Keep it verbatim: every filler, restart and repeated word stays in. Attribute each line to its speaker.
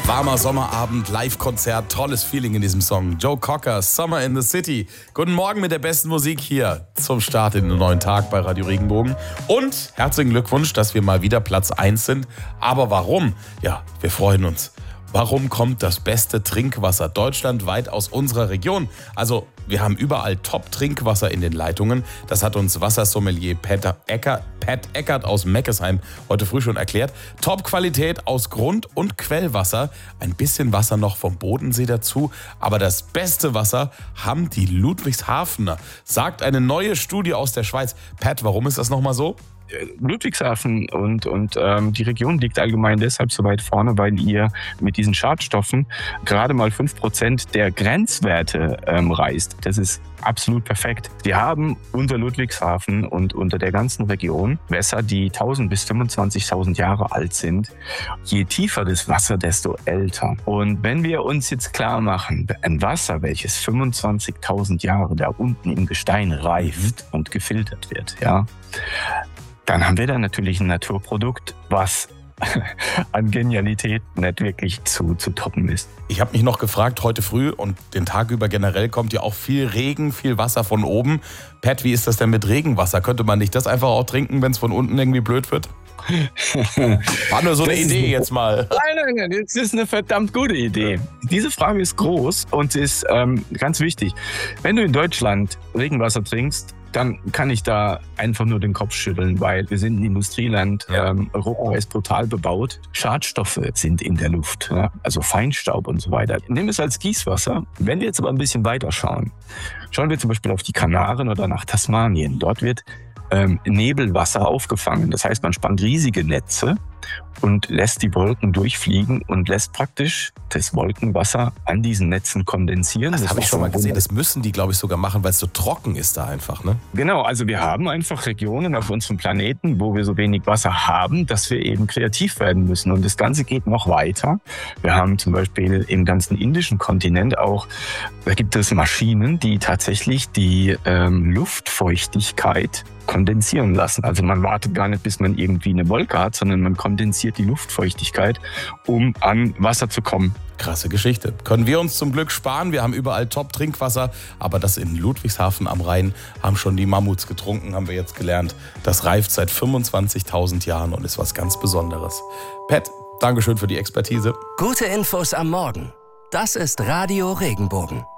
Speaker 1: Warmer Sommerabend, Live-Konzert, tolles Feeling in diesem Song. Joe Cocker, Summer in the City. Guten Morgen mit der besten Musik hier zum Start in den neuen Tag bei Radio Regenbogen. Und herzlichen Glückwunsch, dass wir mal wieder Platz eins sind. Aber warum? Ja, wir freuen uns. Warum kommt das beste Trinkwasser deutschlandweit aus unserer Region? Also, wir haben überall Top-Trinkwasser in den Leitungen. Das hat uns Wassersommelier Pat Eckert, Pat Eckert aus Meckesheim heute früh schon erklärt. Top-Qualität aus Grund- und Quellwasser. Ein bisschen Wasser noch vom Bodensee dazu. Aber das beste Wasser haben die Ludwigshafener, sagt eine neue Studie aus der Schweiz. Pat, warum ist das nochmal so?
Speaker 2: Ludwigshafen und, und ähm, die Region liegt allgemein deshalb so weit vorne, weil ihr mit diesen Schadstoffen gerade mal fünf Prozent der Grenzwerte ähm, reißt. Das ist absolut perfekt. Wir haben unter Ludwigshafen und unter der ganzen Region Wässer, die tausend bis fünfundzwanzigtausend Jahre alt sind. Je tiefer das Wasser, desto älter. Und wenn wir uns jetzt klar machen, ein Wasser, welches fünfundzwanzigtausend Jahre da unten im Gestein reift und gefiltert wird, ja, dann haben wir da natürlich ein Naturprodukt, was an Genialität nicht wirklich zu, zu toppen ist.
Speaker 1: Ich habe mich noch gefragt, heute früh und den Tag über generell kommt ja auch viel Regen, viel Wasser von oben. Pat, wie ist das denn mit Regenwasser? Könnte man nicht das einfach auch trinken, wenn es von unten irgendwie blöd wird? War nur so eine
Speaker 2: das
Speaker 1: Idee jetzt mal.
Speaker 2: Nein, nein, das ist eine verdammt gute Idee. Diese Frage ist groß und sie ist ähm, ganz wichtig. Wenn du in Deutschland Regenwasser trinkst, dann kann ich da einfach nur den Kopf schütteln, weil wir sind ein Industrieland,
Speaker 1: Ja.
Speaker 2: ähm, Europa ist brutal bebaut, Schadstoffe sind in der Luft, ja? Also Feinstaub und so weiter. Nimm es als Gießwasser. Wenn wir jetzt aber ein bisschen weiter schauen, schauen wir zum Beispiel auf die Kanaren oder nach Tasmanien. Dort wird ähm, Nebelwasser aufgefangen. Das heißt, man spannt riesige Netze und lässt die Wolken durchfliegen und lässt praktisch das Wolkenwasser an diesen Netzen kondensieren.
Speaker 1: Das,
Speaker 2: Das
Speaker 1: habe ich
Speaker 2: ist
Speaker 1: schon mal
Speaker 2: so
Speaker 1: gesehen.
Speaker 2: wunder-
Speaker 1: Das müssen die, glaube ich, sogar machen, weil es so trocken ist da einfach, ne?
Speaker 2: Genau, also wir haben einfach Regionen auf unserem Planeten, wo wir so wenig Wasser haben, dass wir eben kreativ werden müssen. Und das Ganze geht noch weiter. Wir haben zum Beispiel im ganzen indischen Kontinent auch, da gibt es Maschinen, die tatsächlich die ähm, Luftfeuchtigkeit kondensieren lassen. Also man wartet gar nicht, bis man irgendwie eine Wolke hat, sondern man kondensiert die Luftfeuchtigkeit, um an Wasser zu kommen.
Speaker 1: Krasse Geschichte. Können wir uns zum Glück sparen. Wir haben überall Top-Trinkwasser. Aber das in Ludwigshafen am Rhein haben schon die Mammuts getrunken, haben wir jetzt gelernt. Das reift seit fünfundzwanzigtausend Jahren und ist was ganz Besonderes. Pat, Dankeschön für die Expertise.
Speaker 3: Gute Infos am Morgen. Das ist Radio Regenbogen.